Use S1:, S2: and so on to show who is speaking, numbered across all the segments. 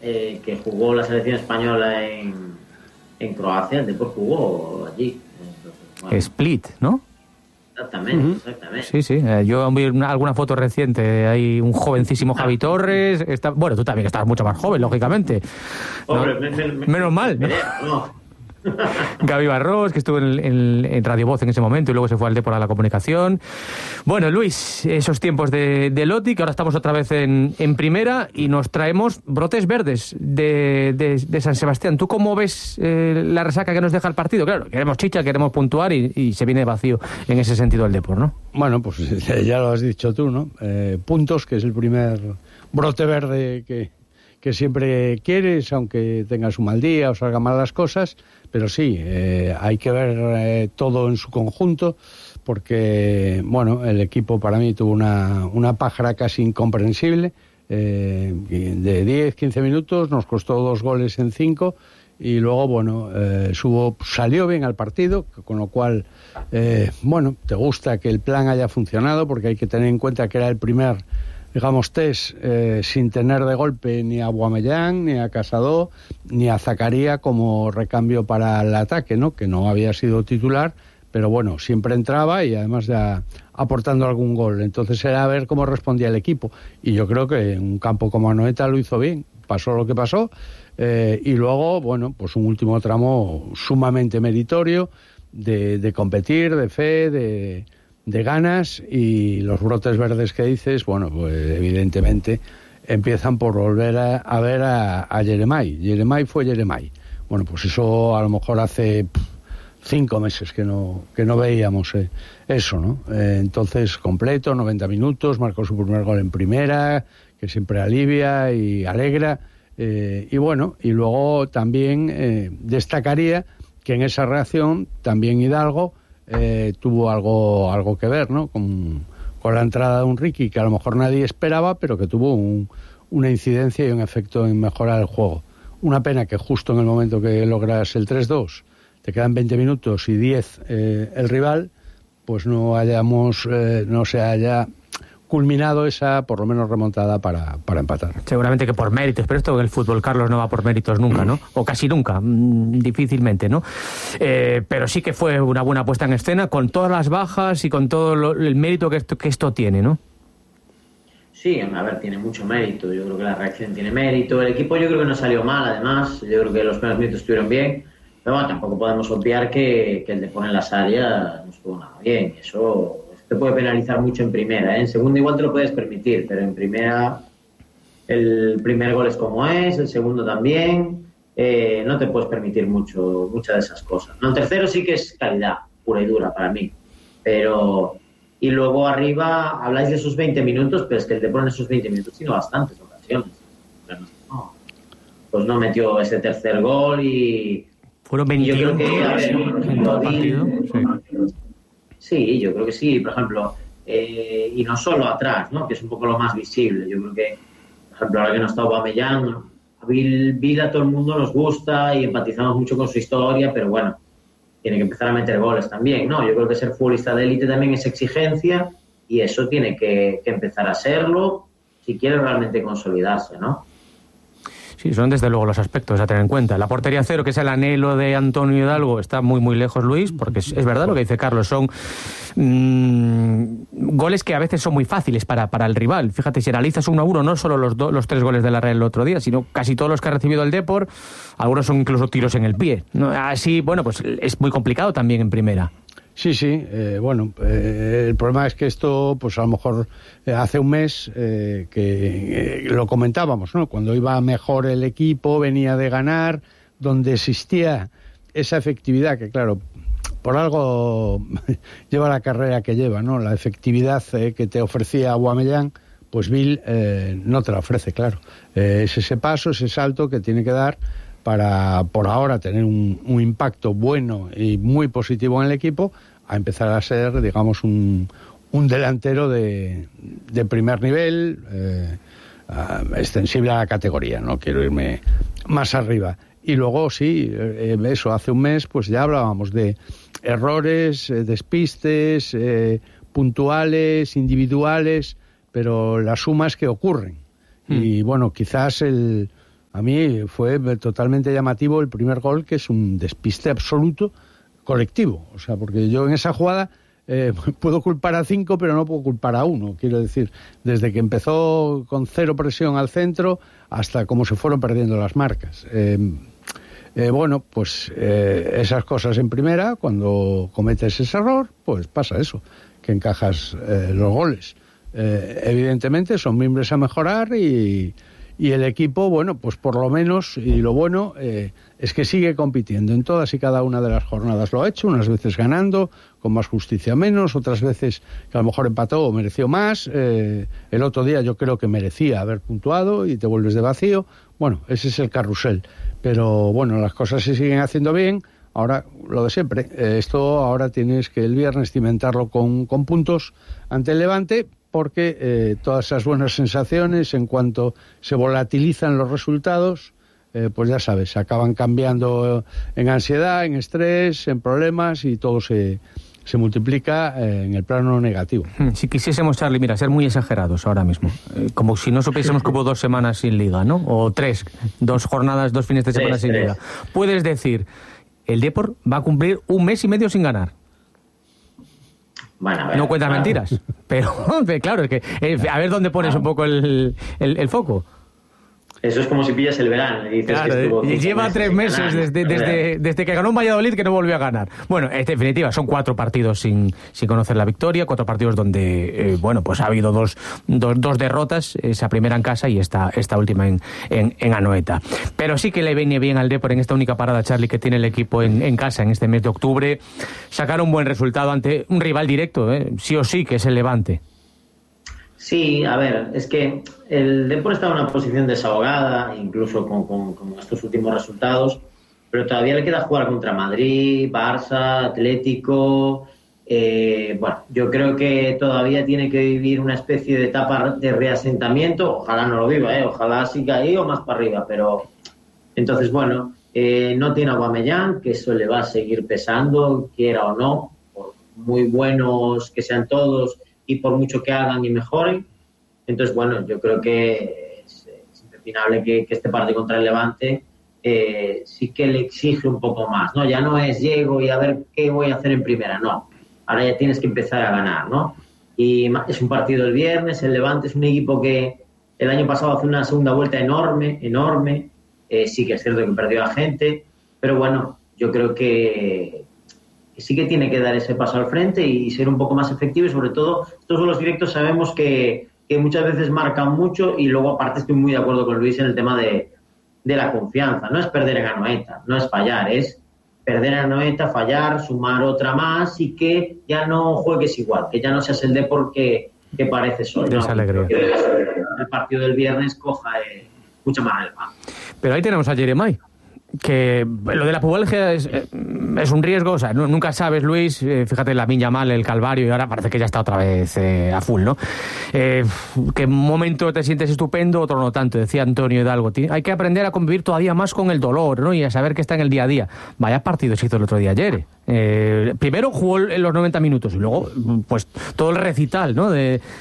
S1: que jugó la selección española en Croacia, el Depor jugó allí. Entonces,
S2: bueno. Split, ¿no?
S1: Exactamente.
S2: Sí. Yo vi alguna foto reciente. Hay un jovencísimo Javi Torres. Bueno, tú también estás mucho más joven, lógicamente.
S1: Hombre,
S2: ¿no? Menos mal, ¿no? Gaby Barros, que estuvo en Radio Voz en ese momento y luego se fue al Depor a la comunicación. Bueno, Luis, esos tiempos de Loti, que ahora estamos otra vez en primera y nos traemos brotes verdes de San Sebastián. ¿Tú cómo ves la resaca que nos deja el partido? Claro, queremos chicha, queremos puntuar y se viene vacío en ese sentido el Depor, ¿no?
S3: Bueno, pues ya lo has dicho tú, ¿no? Puntos, que es el primer brote verde que siempre quieres, aunque tengas un mal día o salgan mal las cosas, pero sí, hay que ver todo en su conjunto, porque, bueno, el equipo para mí tuvo una pájara casi incomprensible, de 10, 15 minutos, nos costó 2 goles en 5, y luego, bueno, salió bien al partido, con lo cual, bueno, te gusta que el plan haya funcionado, porque hay que tener en cuenta que era el primer, digamos, test sin tener de golpe ni a Aubameyang, ni a Casado, ni a Zakaria como recambio para el ataque, ¿no? Que no había sido titular, pero bueno, siempre entraba y además ya aportando algún gol. Entonces era a ver cómo respondía el equipo. Y yo creo que en un campo como Anoeta lo hizo bien. Pasó lo que pasó. Y luego, bueno, pues un último tramo sumamente meritorio de competir, de fe, de ganas, y los brotes verdes que dices, bueno, pues evidentemente empiezan por volver a ver a Yeremay. Yeremay fue Yeremay. Bueno, pues eso a lo mejor hace 5 meses que no veíamos eso, ¿no? Entonces, completo, 90 minutos, marcó su primer gol en primera, que siempre alivia y alegra, y bueno, y luego también destacaría que en esa reacción también Hidalgo tuvo algo que ver, ¿no? Con la entrada de un Ricky que a lo mejor nadie esperaba, pero que tuvo una incidencia y un efecto en mejorar el juego. Una pena que justo en el momento que logras el 3-2, te quedan 20 minutos y 10 el rival, pues no se haya culminado esa, por lo menos, remontada para empatar.
S2: Seguramente que por méritos, pero esto en el fútbol, Carlos, no va por méritos nunca, ¿no? O casi nunca, difícilmente, ¿no? Pero sí que fue una buena puesta en escena, con todas las bajas y con todo el mérito que esto tiene, ¿no?
S1: Sí, a ver, tiene mucho mérito. Yo creo que la reacción tiene mérito. El equipo yo creo que no salió mal, además. Yo creo que los primeros minutos estuvieron bien. Pero bueno, tampoco podemos obviar que el Depor en las áreas no estuvo nada bien. Eso te puede penalizar mucho en primera, ¿eh? En segunda igual te lo puedes permitir, pero en primera el primer gol es como es, el segundo también, no te puedes permitir muchas de esas cosas, ¿no? En tercero sí que es calidad pura y dura para mí, pero y luego arriba habláis de esos 20 minutos, pero es que el Depor en esos 20 minutos tiene bastantes ocasiones, pues no metió ese tercer gol y
S2: fueron 21
S1: yo creo que
S2: en todo el partido.
S1: Sí, yo creo que sí, por ejemplo, y no solo atrás, ¿no? Que es un poco lo más visible. Yo creo que, por ejemplo, ahora que no está Aubameyang, a Bill a todo el mundo nos gusta y empatizamos mucho con su historia, pero bueno, tiene que empezar a meter goles también, ¿no? Yo creo que ser futbolista de élite también es exigencia y eso tiene que empezar a serlo si quiere realmente consolidarse, ¿no?
S2: Sí, son desde luego los aspectos a tener en cuenta. La portería cero, que es el anhelo de Antonio Hidalgo, está muy muy lejos, Luis, porque es verdad lo que dice Carlos, son goles que a veces son muy fáciles para el rival. Fíjate, si analizas 1-1, no solo los 3 goles de la Real el otro día, sino casi todos los que ha recibido el Depor, algunos son incluso tiros en el pie, ¿no? Así, bueno, pues es muy complicado también en primera.
S3: Sí, bueno, el problema es que esto, pues a lo mejor hace un mes que lo comentábamos, ¿no? Cuando iba mejor el equipo, venía de ganar, donde existía esa efectividad, que claro, por algo lleva la carrera que lleva, ¿no? La efectividad que te ofrecía Aubameyang, pues Bill no te la ofrece, claro. Es ese paso, ese salto que tiene que dar para, por ahora, tener un impacto bueno y muy positivo en el equipo, a empezar a ser, digamos, un delantero de primer nivel, extensible a la categoría, no quiero irme más arriba. Y luego, sí, eso, hace un mes, pues ya hablábamos de errores, despistes, puntuales, individuales, pero las sumas que ocurren. Y bueno, quizás a mí fue totalmente llamativo el primer gol, que es un despiste absoluto colectivo. O sea, porque yo en esa jugada puedo culpar a 5, pero no puedo culpar a 1. Quiero decir, desde que empezó con 0 presión al centro hasta cómo se fueron perdiendo las marcas. Bueno, pues esas cosas en primera, cuando cometes ese error, pues pasa eso, que encajas los goles. Evidentemente son mimbres a mejorar y el equipo, bueno, pues por lo menos, y lo bueno es que sigue compitiendo en todas y cada una de las jornadas. Lo ha hecho, unas veces ganando, con más justicia menos, otras veces que a lo mejor empató o mereció más. El otro día yo creo que merecía haber puntuado y te vuelves de vacío. Bueno, ese es el carrusel. Pero bueno, las cosas se siguen haciendo bien. Ahora, lo de siempre, esto ahora tienes que el viernes cimentarlo con puntos ante el Levante, porque todas esas buenas sensaciones, en cuanto se volatilizan los resultados, pues ya sabes, se acaban cambiando en ansiedad, en estrés, en problemas, y todo se multiplica en el plano negativo.
S2: Si quisiésemos, Charlie, mira, ser muy exagerados ahora mismo, como si no supiésemos que hubo 2 semanas sin Liga, ¿no? O 3, 2 jornadas, 2 fines de semana sin Liga. Puedes decir, el Depor va a cumplir 1 mes y medio sin ganar.
S1: Bueno, a ver,
S2: no cuentas mentiras, pero claro, es que a ver dónde pones un poco el foco.
S1: Eso es como si pillas el verano y dices,
S2: claro, que lleva 3 meses desde que ganó un Valladolid, que no volvió a ganar. Bueno, en definitiva, son 4 partidos sin conocer la victoria, 4 partidos donde, bueno, pues ha habido dos derrotas, esa primera en casa y esta última en Anoeta. Pero sí que le viene bien al Depor en esta única parada, Charlie, que tiene el equipo en casa en este mes de octubre, sacar un buen resultado ante un rival directo, sí o sí, que es el Levante.
S1: Sí, a ver, es que el Depor está en una posición desahogada, incluso con estos últimos resultados, pero todavía le queda jugar contra Madrid, Barça, Atlético. Bueno, yo creo que todavía tiene que vivir una especie de etapa de reasentamiento. Ojalá no lo viva, ojalá siga ahí o más para arriba, pero entonces, bueno, no tiene a Aubameyang, que eso le va a seguir pesando, quiera o no, por muy buenos que sean todos y por mucho que hagan y mejoren. Entonces, bueno, yo creo que es impepinable que este partido contra el Levante sí que le exige un poco más, ¿no? Ya no es llego y a ver qué voy a hacer en primera, no. Ahora ya tienes que empezar a ganar, ¿no? Y es un partido el viernes, el Levante es un equipo que el año pasado hace una segunda vuelta enorme, sí que es cierto que perdió a gente, pero bueno, yo creo que sí que tiene que dar ese paso al frente y ser un poco más efectivo, y sobre todo estos duelos directos sabemos que muchas veces marcan mucho, y luego aparte estoy muy de acuerdo con Luis en el tema de la confianza. No es perder en Anoeta, no es fallar, es perder en Anoeta, fallar, sumar otra más y que ya no juegues igual, que ya no seas el Depor que pareces hoy, ¿no?
S2: Alegría.
S1: Que el partido del viernes coja mucha más alma.
S2: Pero ahí tenemos a Jeremai, que lo de la pubalgia es un riesgo, o sea, nunca sabes, Luis, fíjate, Lamine Yamal, el calvario, y ahora parece que ya está otra vez a full, ¿no? Que un momento te sientes estupendo, otro no tanto, decía Antonio Hidalgo. Hay que aprender a convivir todavía más con el dolor, ¿no? Y a saber que está en el día a día. Vaya partido se hizo el otro día ayer. Primero jugó en los 90 minutos y luego, pues, todo el recital, ¿no?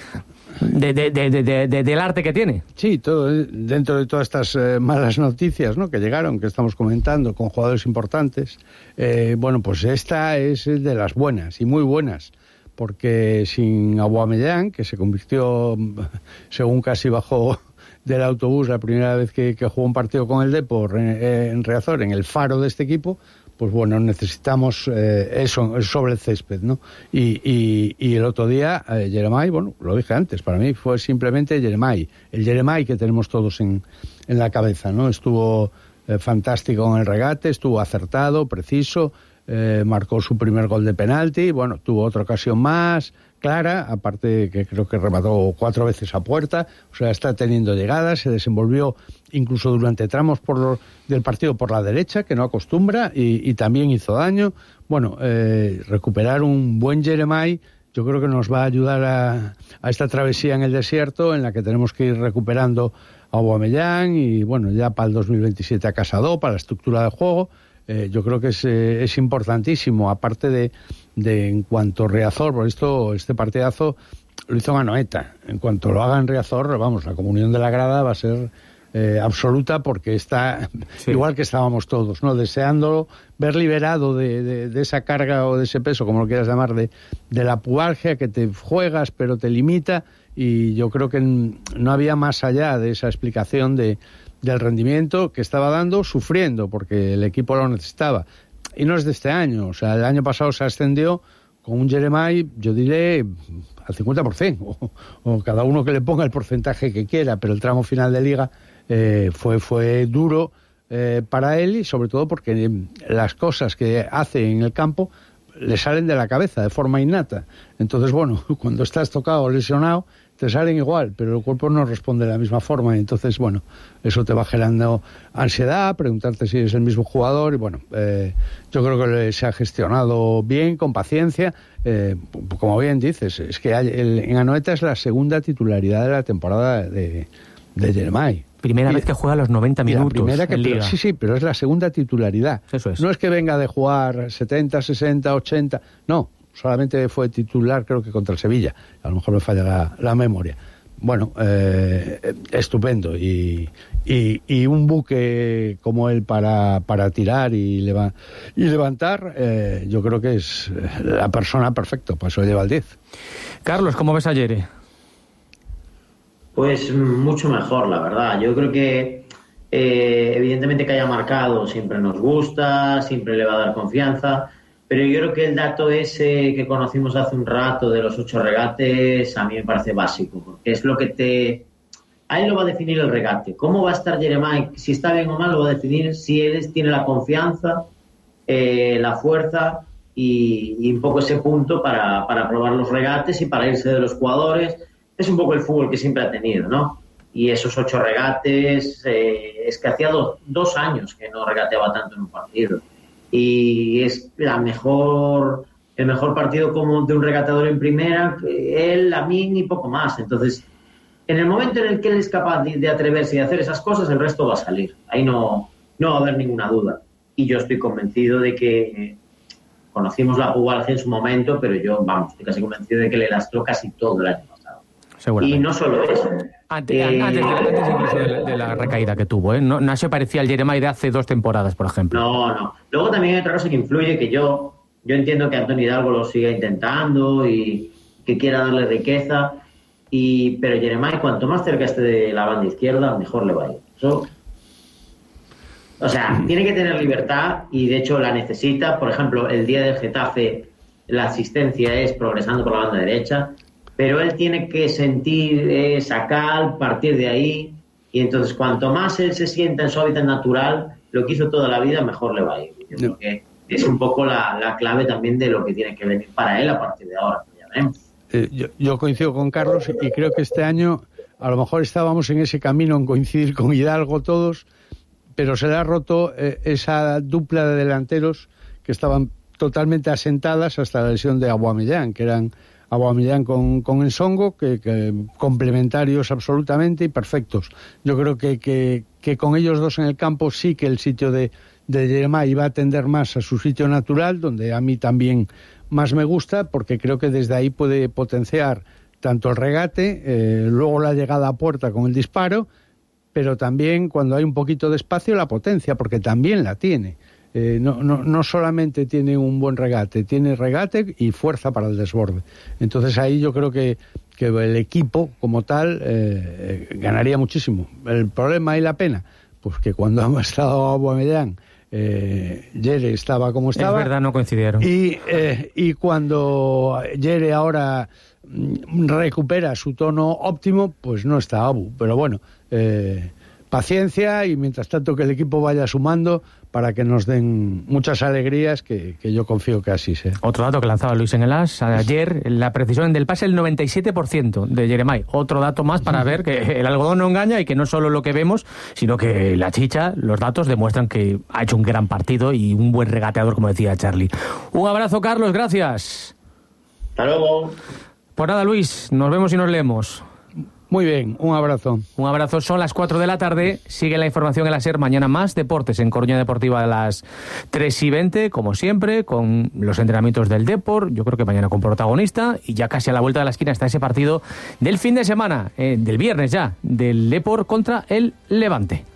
S2: Del arte que tiene.
S3: Sí, todo dentro de todas estas malas noticias, ¿no?, que llegaron, que estamos comentando, con jugadores importantes. Bueno, pues esta es de las buenas y muy buenas, porque sin Aubameyang, que se convirtió, según casi bajó del autobús la primera vez que jugó un partido con el Depor en Riazor, en el faro de este equipo, pues bueno, necesitamos eso sobre el césped, ¿no? Y el otro día, Jeremai, bueno, lo dije antes, para mí fue simplemente Jeremai, el Jeremai que tenemos todos en la cabeza, ¿no? Estuvo fantástico en el regate, estuvo acertado, preciso, marcó su primer gol de penalti, bueno, tuvo otra ocasión más clara, aparte que creo que remató 4 veces a puerta, o sea, está teniendo llegadas, se desenvolvió incluso durante tramos del partido por la derecha, que no acostumbra, y también hizo daño. Bueno, recuperar un buen Jeremai yo creo que nos va a ayudar a esta travesía en el desierto, en la que tenemos que ir recuperando a Aubameyang, y bueno, ya para el 2027 a Casado, para la estructura del juego. Yo creo que es importantísimo, aparte de en cuanto a Riazor, por esto este partidazo lo hizo en Anoeta. En cuanto lo haga en Riazor, vamos, la comunión de la grada va a ser absoluta, porque está igual que estábamos todos, ¿no? Deseándolo, ver liberado de esa carga o de ese peso, como lo quieras llamar, de la pubalgia, que te juegas pero te limita, y yo creo que no había más allá de esa explicación del rendimiento que estaba dando, sufriendo, porque el equipo lo necesitaba. Y no es de este año, o sea, el año pasado se ascendió con un Jeremai, yo diré, al 50%, o cada uno que le ponga el porcentaje que quiera, pero el tramo final de Liga fue duro para él, y sobre todo porque las cosas que hace en el campo le salen de la cabeza de forma innata. Entonces, bueno, cuando estás tocado o lesionado, te salen igual, pero el cuerpo no responde de la misma forma, y entonces, bueno, eso te va generando ansiedad, preguntarte si es el mismo jugador, y bueno, yo creo que se ha gestionado bien, con paciencia. Como bien dices, es que en Anoeta es la segunda titularidad de la temporada de Jeremai.
S2: Primera vez que juega los 90 minutos en Liga.
S3: Sí, pero es la segunda titularidad.
S2: Eso es.
S3: No es que venga de jugar 70, 60, 80, no, solamente fue titular creo que contra el Sevilla, a lo mejor me falla la memoria. Bueno, estupendo, y un buque como él para tirar y levantar, yo creo que es la persona perfecta, pues eso lleva el 10.
S2: Carlos, ¿cómo ves a Yere?
S1: Pues mucho mejor, la verdad. Yo creo que evidentemente que haya marcado siempre nos gusta, siempre le va a dar confianza, pero yo creo que el dato ese que conocimos hace un rato de los 8 regates a mí me parece básico, porque es lo que a él lo va a definir el regate. ¿Cómo va a estar Jeremai? Si está bien o mal lo va a definir si él tiene la confianza, la fuerza y un poco ese punto para probar los regates y para irse de los jugadores. Es un poco el fútbol que siempre ha tenido, ¿no? Y esos 8 regates, es que hacía 2 años que no regateaba tanto en un partido. Y es el mejor partido como de un regateador en primera, él, Lamine y poco más. Entonces, en el momento en el que él es capaz de atreverse y de hacer esas cosas, el resto va a salir. Ahí no va a haber ninguna duda. Y yo estoy convencido de que conocimos la pubalgia en su momento, pero yo, estoy casi convencido de que le lastró casi todo el año. Y no solo eso.
S2: Antes incluso de la recaída que tuvo, ¿eh? No se parecía al Jeremai de hace 2 temporadas, por ejemplo.
S1: No. Luego también hay otra cosa que influye, que yo entiendo que Antonio Hidalgo lo siga intentando y que quiera darle riqueza, pero Jeremai, cuanto más cerca esté de la banda izquierda, mejor le va a ir. O sea, tiene que tener libertad, y de hecho la necesita. Por ejemplo, el día del Getafe, la asistencia es progresando por la banda derecha, pero él tiene que sentir sacar, partir de ahí, y entonces cuanto más él se sienta en su hábitat natural, lo que hizo toda la vida, mejor le va a ir. Yo creo que es un poco la clave también de lo que tiene que venir para él a partir de ahora. Ya veremos.
S3: Yo coincido con Carlos, y creo que este año a lo mejor estábamos en ese camino en coincidir con Hidalgo todos, pero se le ha roto esa dupla de delanteros que estaban totalmente asentadas hasta la lesión de Aubameyang, que eran Aubameyang con Ensongo, que complementarios absolutamente y perfectos. Yo creo que con ellos dos en el campo sí que el sitio de Jeremai iba a tender más a su sitio natural, donde a mí también más me gusta, porque creo que desde ahí puede potenciar tanto el regate, luego la llegada a puerta con el disparo, pero también cuando hay un poquito de espacio la potencia, porque también la tiene. No solamente tiene un buen regate, tiene regate y fuerza para el desborde. Entonces ahí yo creo que el equipo como tal ganaría muchísimo. El problema y la pena, pues que cuando ha estado Aubameyang, Yere estaba como estaba.
S2: Es verdad, no coincidieron.
S3: Y cuando Yere ahora recupera su tono óptimo, pues no está Abu. Pero bueno, paciencia, y mientras tanto que el equipo vaya sumando para que nos den muchas alegrías, que yo confío que así sea.
S2: Otro dato que lanzaba Luis en el As ayer, la precisión del pase el 97% de Jeremai. Otro dato más para ver que el algodón no engaña, y que no solo lo que vemos, sino que la chicha, los datos demuestran que ha hecho un gran partido y un buen regateador, como decía Charlie. Un abrazo, Carlos, gracias.
S1: Hasta luego.
S2: Pues nada, Luis, nos vemos y nos leemos.
S3: Muy bien, un abrazo.
S2: Un abrazo, son las 4 de la tarde, sigue la información en la SER, mañana más deportes en Coruña Deportiva a las 3:20, como siempre, con los entrenamientos del Depor, yo creo que mañana con protagonista, y ya casi a la vuelta de la esquina está ese partido del fin de semana, del viernes ya, del Depor contra el Levante.